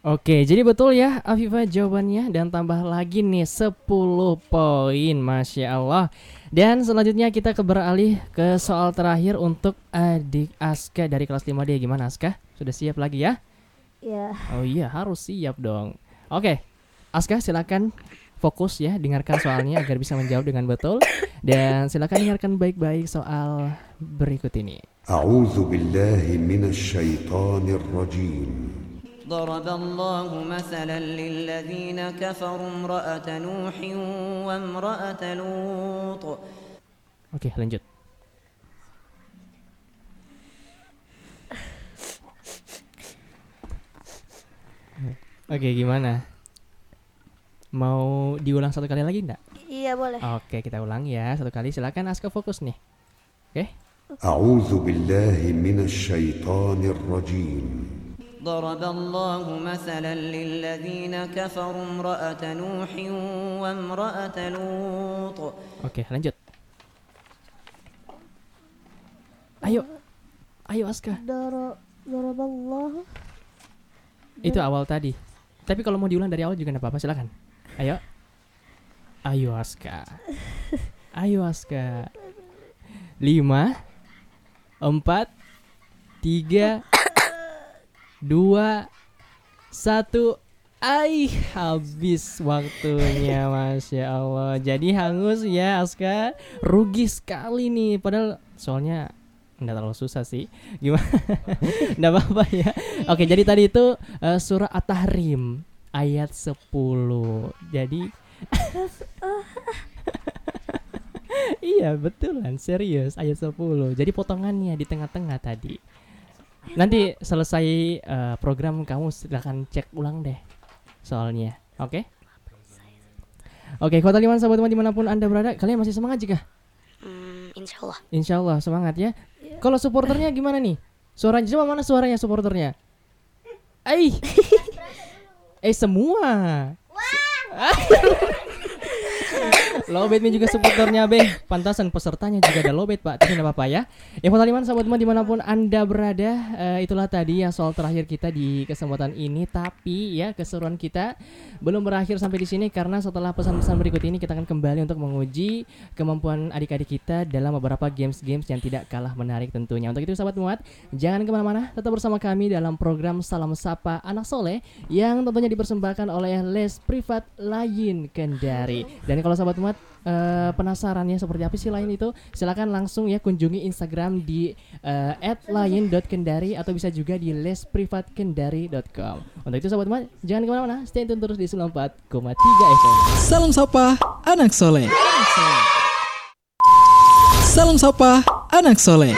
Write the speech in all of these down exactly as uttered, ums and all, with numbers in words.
Oke, jadi betul ya Afifah jawabannya dan tambah lagi nih sepuluh poin, Masya Allah. Dan selanjutnya kita ke beralih ke soal terakhir untuk adik Aska dari kelas lima D. Gimana Aska? Sudah siap lagi ya? Ya. Oh iya, harus siap dong. Oke, Aska silakan fokus ya, dengarkan soalnya agar bisa menjawab dengan betul. Dan silakan dengarkan baik-baik soal berikut ini. A'udzu billahi minasy syaithanir rajim. ضرب الله مثلا للذين كفروا امرأة نوح وامرأة لوط. Oke, lanjut. Oke, gimana? Mau diulang satu kali lagi enggak? Iya boleh. Oke, kita ulang ya satu kali. Silakan Aska fokus nih. Oke. A'udzu billahi minasy syaithanir rajim. ضرب الله مثلا للذين كفروا امرأة نوح وامرأة لوط. Oke, lanjut. Ayo. Ayo Aska. Doro Doroballahu. Itu awal tadi. Tapi kalau mau diulang dari awal juga enggak apa-apa, silakan. Ayo. Ayo Aska. Ayo Aska. Lima, empat, tiga, dua, satu. Ai, habis waktunya, Masya Allah. Jadi hangus ya Aska. Rugi sekali nih. Padahal soalnya nggak terlalu susah sih. Gimana? Nggak apa-apa ya. Oke, jadi tadi itu uh, surah At-Tahrim ayat sepuluh. Jadi iya betulan, serius ayat sepuluh. Jadi potongannya di tengah-tengah tadi. Nanti selesai uh, program kamu silakan cek ulang deh soalnya. Oke? Oke, Kota Liman sahabat teman dimanapun Anda berada, kalian masih semangat jika? Hmm, insya Allah. Insya Allah semangat ya. Kalau supporternya gimana nih? Suaranya coba mana suaranya supporternya? Eh, eh semua. Lowbat nih juga supporternya be. Pantasan pesertanya juga ada lowbat Pak. Tapi tidak apa-apa ya. Ya Kota Liman sahabat teman dimanapun Anda berada, uh, itulah tadi ya soal terakhir kita di kesempatan ini. Tapi ya keseruan kita belum berakhir sampai di sini, karena setelah pesan-pesan berikut ini kita akan kembali untuk menguji kemampuan adik-adik kita dalam beberapa games-games yang tidak kalah menarik tentunya. Untuk itu sahabat muat, jangan kemana-mana, tetap bersama kami dalam program Salam Sapa Anak Soleh yang tentunya dipersembahkan oleh Les Privat Lain Kendari. Dan kalau sahabat muat Uh, penasaran ya seperti apa sih lain itu, silakan langsung ya kunjungi Instagram di uh, at lain dot kendari atau bisa juga di les privat kendari dot com. Untuk itu sahabat mat, jangan kemana-mana, stay tune terus di sembilan puluh empat koma tiga F M. Salam Sapa Anak Soleh. Salam Sapa Anak Soleh.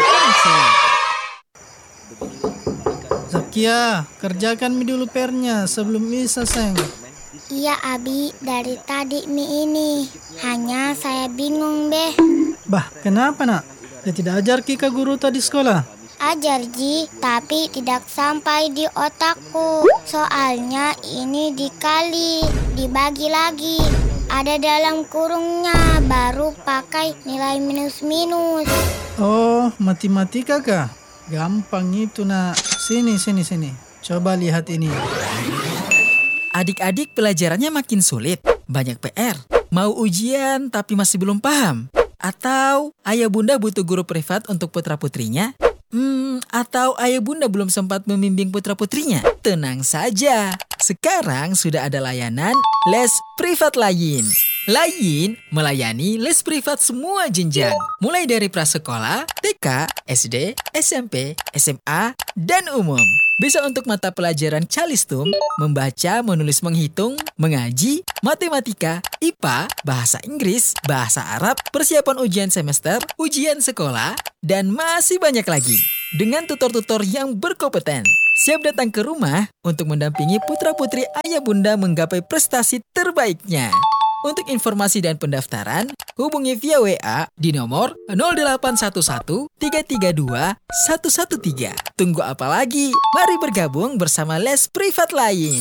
Zakia, kerjakan mie dulu pernya sebelum bisa seng. Iya Abi, dari tadi mie ini. Hanya saya bingung deh. Bah, kenapa nak? Dia tidak ajar Kika guru tadi sekolah? Ajar Ji, tapi tidak sampai di otakku. Soalnya ini dikali, dibagi lagi. Ada dalam kurungnya, baru pakai nilai minus-minus. Oh, matematika kah? Gampang itu nak. Sini, sini, sini. Coba lihat ini. Adik-adik pelajarannya makin sulit, banyak P R, mau ujian tapi masih belum paham. Atau ayah bunda butuh guru privat untuk putra-putrinya? Hmm, atau ayah bunda belum sempat membimbing putra-putrinya? Tenang saja, sekarang sudah ada layanan Les Privat Lain. Lain melayani les privat semua jenjang, mulai dari prasekolah, T K, S D, S M P, S M A, dan umum. Bisa untuk mata pelajaran Calistung, membaca, menulis, menghitung, mengaji, matematika, I P A, bahasa Inggris, bahasa Arab, persiapan ujian semester, ujian sekolah, dan masih banyak lagi. Dengan tutor-tutor yang berkompeten, siap datang ke rumah untuk mendampingi putra-putri ayah bunda menggapai prestasi terbaiknya. Untuk informasi dan pendaftaran, hubungi via W A di nomor nol delapan satu satu tiga tiga dua satu satu tiga. Tunggu apa lagi? Mari bergabung bersama Les Privat Lain.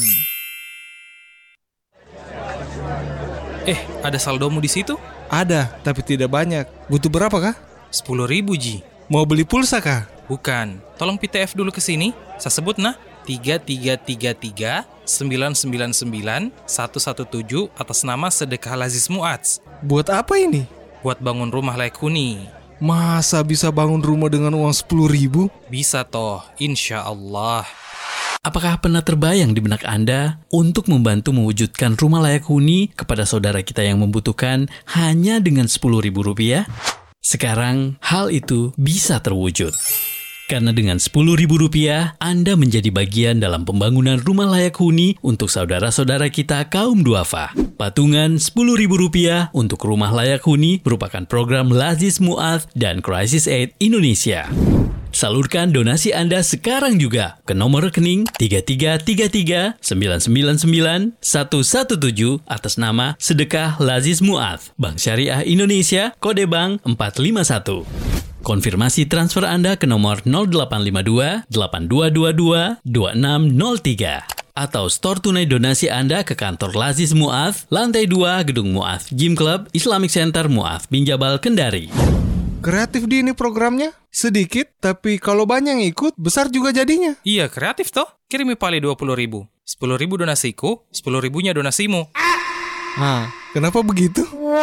Eh, ada saldomu di situ? Ada, tapi tidak banyak. Butuh berapa kah? Sepuluh ribu Ji. Mau beli pulsa kah? Bukan. Tolong P T F dulu ke sini. Saya sebut nah. tiga tiga tiga tiga sembilan sembilan sembilan satu satu tujuh atas nama Sedekah Lazis Mu'adz. Buat apa ini? Buat bangun rumah layak huni. Masa bisa bangun rumah dengan uang sepuluh ribu? Bisa toh, insya Allah. Apakah pernah terbayang di benak Anda untuk membantu mewujudkan rumah layak huni kepada saudara kita yang membutuhkan hanya dengan sepuluh ribu rupiah? Sekarang, hal itu bisa terwujud. Karena dengan sepuluh ribu rupiah, Anda menjadi bagian dalam pembangunan rumah layak huni untuk saudara-saudara kita kaum duafa. Patungan sepuluh ribu rupiah untuk rumah layak huni merupakan program Lazis Mu'adz dan Crisis Aid Indonesia. Salurkan donasi Anda sekarang juga ke nomor rekening tiga tiga tiga tiga sembilan sembilan sembilan satu satu tujuh atas nama Sedekah Lazis Mu'adz, Bank Syariah Indonesia, kode bank empat lima satu. Konfirmasi transfer Anda ke nomor nol delapan lima dua delapan dua dua dua dua enam nol tiga atau store tunai donasi Anda ke kantor Lazis Mu'adz, lantai dua Gedung Mu'adz Gym Club Islamic Center Mu'adz Binjabal, Kendari. Kreatif di ini programnya. Sedikit, tapi kalau banyak yang ikut, besar juga jadinya. Iya, kreatif toh. Kirimi pali dua puluh ribu. sepuluh ribu donasiku, sepuluh ribunya donasimu. Nah, kenapa begitu?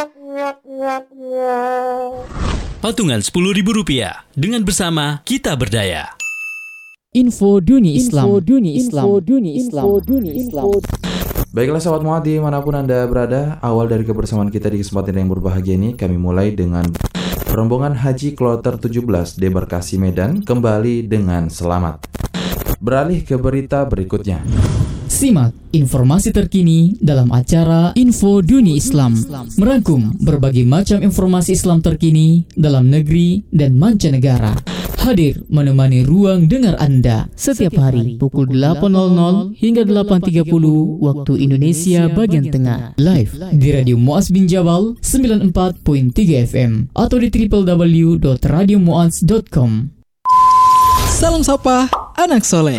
Patungan sepuluh ribu rupiah. Dengan bersama, kita berdaya. Info Duni Islam. Info Duni Islam. Info Duni Islam. Info Duni Islam. Baiklah sahabat Mu'adz dimanapun Anda berada, awal dari kebersamaan kita di kesempatan yang berbahagia ini, kami mulai dengan rombongan Haji Kloter tujuh belas Debarkasi Medan kembali dengan selamat. Beralih ke berita berikutnya. Simak informasi terkini dalam acara Info Duni Islam, merangkum berbagai macam informasi Islam terkini dalam negeri dan mancanegara. Hadir menemani ruang dengar Anda setiap hari pukul delapan hingga delapan tiga puluh waktu Indonesia bagian tengah. Live di Radio Mu'adz Binjabal sembilan puluh empat koma tiga F M atau di w w w dot radio muadz dot com. Salam sapa anak soleh.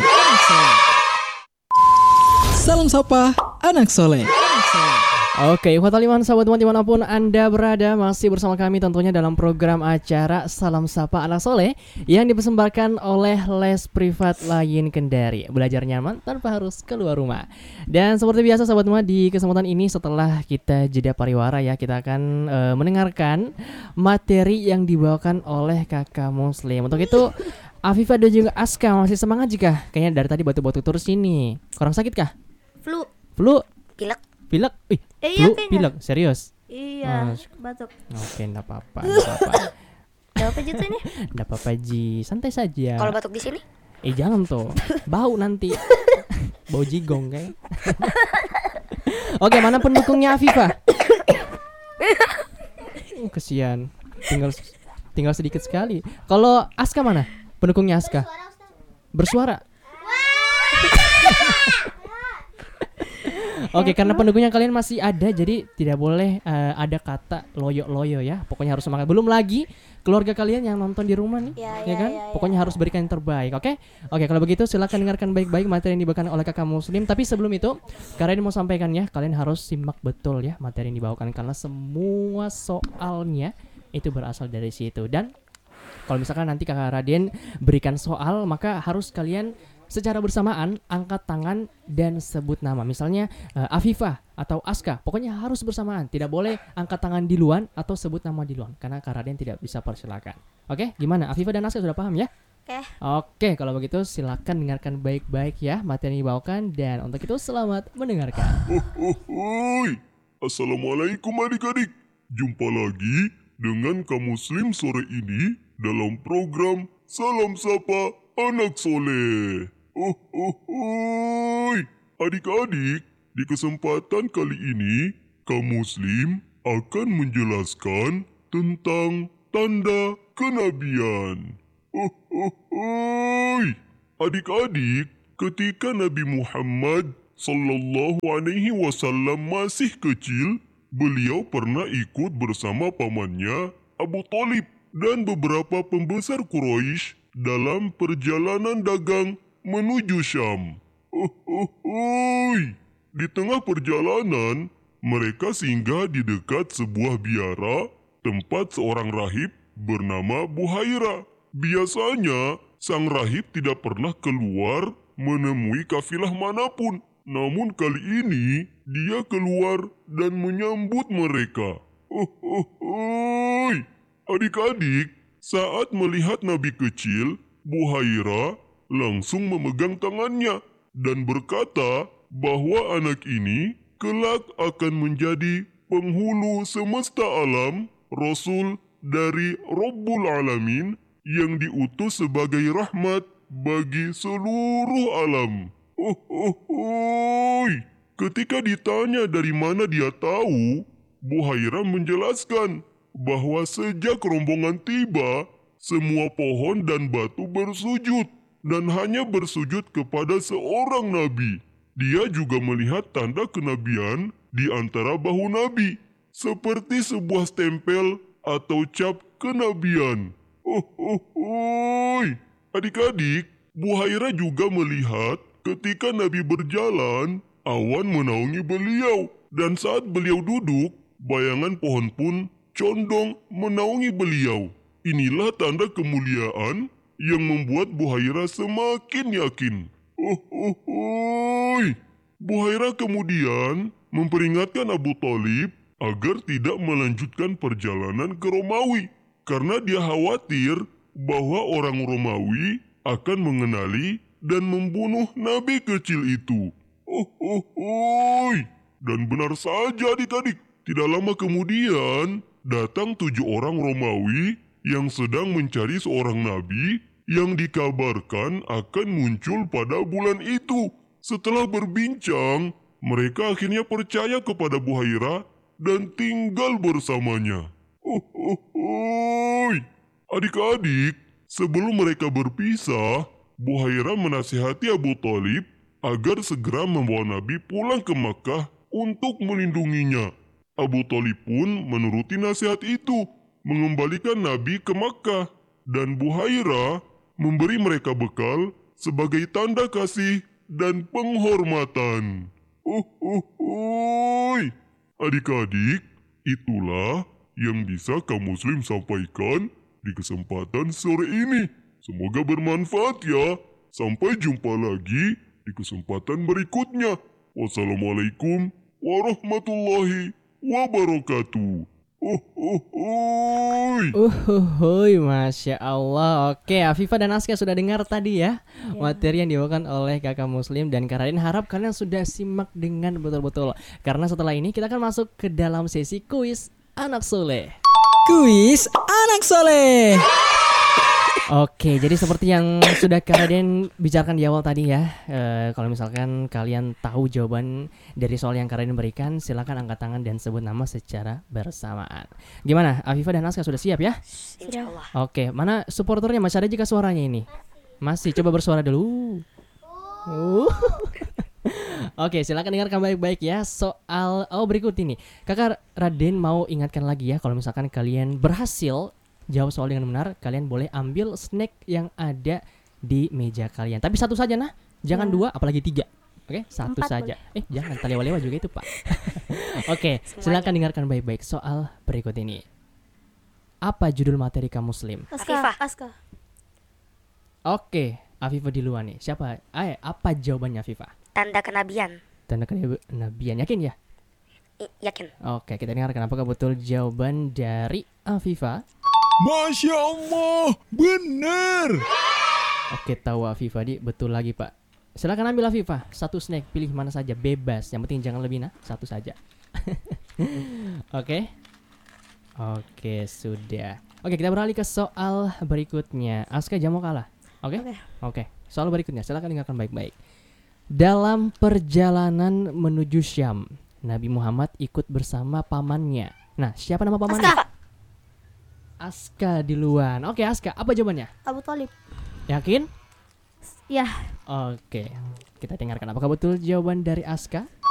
Salam sapa anak soleh. Oke, Ikhwatal Iman, sahabat Mu'adz dimanapun Anda berada, masih bersama kami tentunya dalam program acara Salam Sapa Anak Soleh yang dipersembahkan oleh Les Privat Layin Kendari. Belajar nyaman tanpa harus keluar rumah. Dan seperti biasa sahabat Mu'adz, di kesempatan ini setelah kita jeda pariwara ya, kita akan e, mendengarkan materi yang dibawakan oleh kakak Muslim. Untuk itu Afifah dan juga Aska masih semangat jika kayaknya dari tadi batu-batu terus ini. Kurang sakit kah? Flu. Flu? Pilek. Pilek? Ih, Eh, flu, iya, pilek, serius? Iya, Oh, batuk. Oke, enggak apa-apa, enggak apa-apa. Enggak apa gitu ini? Enggak apa-apa, Ji. Santai saja. Kalau batuk di sini? Eh, jangan tuh. Bau nanti. Bau jigong kayak. Oke, mana pendukungnya Afifah? Uh, kesian. Tinggal tinggal sedikit sekali. Kalau Aska mana? Pendukungnya Aska? Bersuara. Oke, karena pendukungnya kalian masih ada, jadi tidak boleh uh, ada kata loyo-loyo ya. Pokoknya harus semangat. Belum lagi keluarga kalian yang nonton di rumah nih, ya, ya, ya kan? Ya, ya, Pokoknya ya. harus berikan yang terbaik, oke? Oke, kalau begitu silakan dengarkan baik-baik materi yang dibawakan oleh kakak Muslim. Tapi sebelum itu, kalian mau sampaikan ya, kalian harus simak betul ya materi yang dibawakan karena semua soalnya itu berasal dari situ. Dan kalau misalkan nanti kakak Raden berikan soal, maka harus kalian secara bersamaan angkat tangan dan sebut nama. Misalnya uh, Afifah atau Aska, pokoknya harus bersamaan. Tidak boleh angkat tangan di luar atau sebut nama di luar, karena Kak Raden tidak bisa persilakan. Oke, gimana? Afifah dan Aska sudah paham ya? Oke. Oke, kalau begitu silakan dengarkan baik-baik ya materi yang dibawakan, dan untuk itu selamat mendengarkan. Oh, oh, oh. Assalamualaikum adik-adik. Jumpa lagi dengan Kak Muslim sore ini dalam program Salam Sapa Anak Soleh. Oh, oh, oh. Adik-adik, di kesempatan kali ini, Kak Muslim akan menjelaskan tentang tanda kenabian. Oh, oh, oh. Adik-adik, ketika Nabi Muhammad sallallahu alaihi wasallam masih kecil, beliau pernah ikut bersama pamannya Abu Thalib dan beberapa pembesar Quraisy dalam perjalanan dagang menuju Syam. Oh, oh, oh. Di tengah perjalanan, mereka singgah di dekat sebuah biara tempat seorang rahib bernama Buhaira. Biasanya, sang rahib tidak pernah keluar menemui kafilah manapun. Namun kali ini dia keluar dan menyambut mereka. Oh, oh, oh. Adik-adik, saat melihat Nabi kecil, Buhairah langsung memegang tangannya dan berkata bahwa anak ini kelak akan menjadi penghulu semesta alam, Rasul dari Rabbul Alamin yang diutus sebagai rahmat bagi seluruh alam. Oh, oh, oh. Ketika ditanya dari mana dia tahu, Buhairah menjelaskan bahwa sejak rombongan tiba, semua pohon dan batu bersujud dan hanya bersujud kepada seorang nabi. Dia juga melihat tanda kenabian di antara bahu nabi, seperti sebuah stempel atau cap kenabian. Oh, oh, oh. Adik-adik, Buhairah juga melihat ketika Nabi berjalan, awan menaungi beliau. Dan saat beliau duduk, bayangan pohon pun condong menaungi beliau. Inilah tanda kemuliaan yang membuat Buhairah semakin yakin. Oh, oh, oh. Buhairah kemudian memperingatkan Abu Thalib agar tidak melanjutkan perjalanan ke Romawi. Karena dia khawatir bahwa orang Romawi akan mengenali dan membunuh nabi kecil itu. Oh, oh, oh. Dan benar saja adik-adik, tidak lama kemudian datang tujuh orang Romawi yang sedang mencari seorang nabi yang dikabarkan akan muncul pada bulan itu. Setelah berbincang, mereka akhirnya percaya kepada Buhairah dan tinggal bersamanya. Oh, oh, oh. Adik-adik, sebelum mereka berpisah, Buhairah menasihati Abu Thalib agar segera membawa Nabi pulang ke Makkah untuk melindunginya. Abu Thalib pun menuruti nasihat itu, mengembalikan Nabi ke Makkah, dan Buhairah memberi mereka bekal sebagai tanda kasih dan penghormatan. Oh, oh, oh. Adik-adik, itulah yang bisa kaum muslim sampaikan di kesempatan sore ini. Semoga bermanfaat ya. Sampai jumpa lagi di kesempatan berikutnya. Wassalamualaikum warahmatullahi wabarakatuh. Oh, oh, oh. Uhuhuy, Masya Allah. Oke, Afifah dan Aska sudah dengar tadi ya, ya materi yang dibawakan oleh kakak muslim. Dan Kak Raden harap kalian sudah simak dengan betul-betul, karena setelah ini kita akan masuk ke dalam sesi kuis Anak Soleh. Kuis Anak Soleh. Oke, jadi seperti yang sudah Kak Raden bicarakan di awal tadi ya, e, kalau misalkan kalian tahu jawaban dari soal yang Kak Raden berikan, silakan angkat tangan dan sebut nama secara bersamaan. Gimana, Afifah dan Aska sudah siap ya? Insyaallah. Oke, mana supporternya? Masih ada jika suaranya ini? Masih, coba bersuara dulu. Uh. Oke, silakan dengarkan baik-baik ya soal oh berikut ini. Kakak Raden mau ingatkan lagi ya, kalau misalkan kalian berhasil jawab soal dengan benar, kalian boleh ambil snack yang ada di meja kalian. Tapi satu saja nah, jangan dua, apalagi tiga. Oke, satu Empat saja. Boleh. Eh, jangan talewa-lewa juga itu, Pak. Oke, silakan dengarkan baik-baik soal berikut ini. Apa judul materi kamu muslim? Afifah. Aska. Oke, Afifah duluan nih. Siapa? Eh, apa jawabannya Afifah? Tanda kenabian. Tanda kenabian, yakin ya? I- yakin. Oke, kita dengarkan apakah betul jawaban dari Afifah? Masya Allah, benar. Oke, tahu Afifah di betul lagi Pak. Silakan ambil Afifah, satu snack, pilih mana saja, bebas. Yang penting jangan lebih nah, satu saja. Oke, oke sudah. Oke, kita beralih ke soal berikutnya. Aska jangan mau kalah. Oke, oke. Oke, soal berikutnya, silakan dengarkan baik-baik. Dalam perjalanan menuju Syam, Nabi Muhammad ikut bersama pamannya. Nah, siapa nama pamannya? Aska. Aska duluan. Oke, Aska, apa jawabannya? Abu Thalib. Yakin? Ya. Oke, kita dengarkan apakah betul jawaban dari Aska?